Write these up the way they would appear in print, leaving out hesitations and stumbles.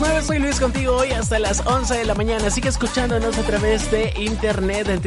9, soy Luis contigo hoy hasta las 11 de la mañana. Sigue escuchándonos a través de internet en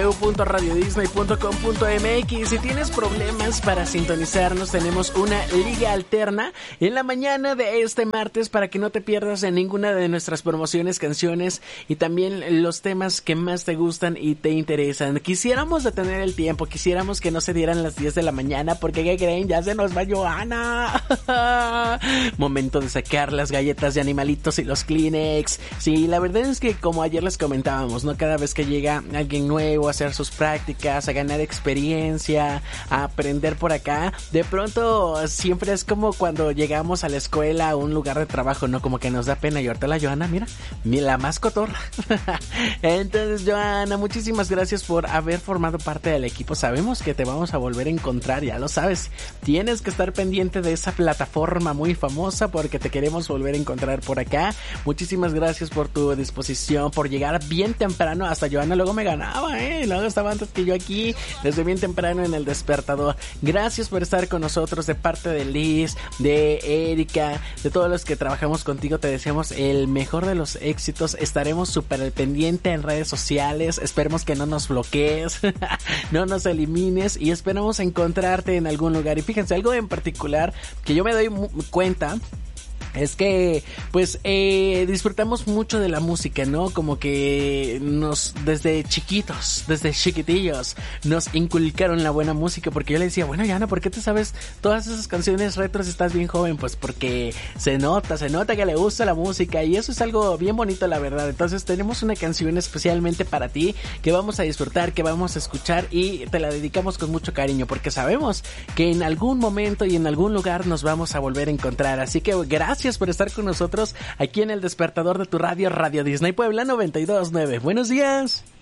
www.radiodisney.com.mx. Si tienes problemas para sintonizarnos, tenemos una liga alterna en la mañana de este martes para que no te pierdas en ninguna de nuestras promociones, canciones y también los temas que más te gustan y te interesan. Quisiéramos detener el tiempo, quisiéramos que no se dieran las 10 de la mañana porque ¿qué creen? Ya se nos va Joana. Momento de sacar las galletas de animalitos y los Kleenex. Sí, la verdad es que como ayer les comentábamos, ¿no? Cada vez que llega alguien nuevo a hacer sus prácticas, a ganar experiencia, a aprender por acá, de pronto siempre es como cuando llegamos a la escuela, a un lugar de trabajo, ¿no? Como que nos da pena. Y ahorita la Joana, mira, la más cotorra. Entonces, Joana, muchísimas gracias por haber formado parte del equipo. Sabemos que te vamos a volver a encontrar, ya lo sabes. Tienes que estar pendiente de esa plataforma muy famosa porque te queremos volver a encontrar por acá. Muchísimas gracias por tu disposición, por llegar bien temprano. Hasta Joana luego me ganaba, luego estaba antes que yo aquí, desde bien temprano en el despertador. Gracias por estar con nosotros, de parte de Liz, de Erika, de todos los que trabajamos contigo. Te deseamos el mejor de los éxitos. Estaremos súper al pendiente en redes sociales. Esperemos que no nos bloquees, no nos elimines y esperamos encontrarte en algún lugar. Y fíjense, algo en particular que yo me doy cuenta es que pues disfrutamos mucho de la música, ¿no? Como que desde chiquitillos nos inculcaron la buena música, porque yo le decía, bueno, Yana, ¿por qué te sabes todas esas canciones retro si estás bien joven? Pues porque se nota que le gusta la música y eso es algo bien bonito, la verdad. Entonces tenemos una canción especialmente para ti que vamos a disfrutar, que vamos a escuchar y te la dedicamos con mucho cariño porque sabemos que en algún momento y en algún lugar nos vamos a volver a encontrar. Así que gracias por estar con nosotros aquí en el despertador de tu radio, Radio Disney Puebla 92.9. Buenos días.